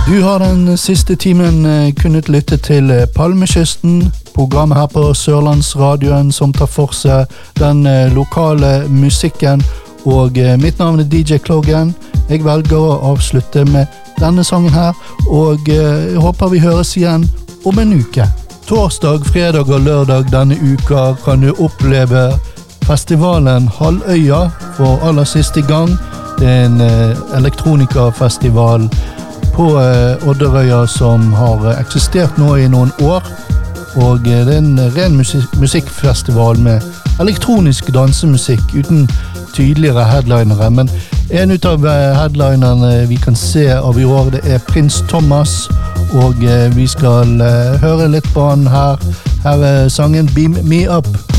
Du har den siste timen kunnet lytte til Palmekysten, programmet her på Sørlandsradioen som tar for seg den lokale musikken, og mitt navn er DJ Kloggen. Jeg velger å avslutte med denne sangen her, og jeg håper vi høres igjen om en uke. Torsdag, fredag og lørdag denne uka kan du oppleve festivalen Halvøya for aller siste gang. Det er en elektronikafestival på Odderøya som har eksistert nå i noen år, og det er en ren musikkfestival med elektronisk dansemusikk uten tydeligere headlinere, men en ut av headlinerne vi kan se av i år, det er Prins Thomas, og vi skal høre litt på han her. Her er sangen Beam Me Up.